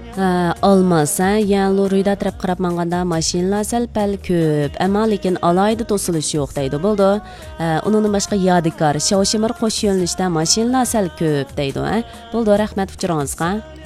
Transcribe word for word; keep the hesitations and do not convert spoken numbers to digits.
Ha, olmasa, yani Luruyda taraf qarab manganda mashinalar sal pal ko'p, ammo lekin alayda to'silish yo'q deydi. Bo'ldi. Undan boshqa Yodikor, Shoshamir qo'sh yo'nalishda mashinalar sal ko'p deydi. Bo'ldi, rahmat uchuringizga.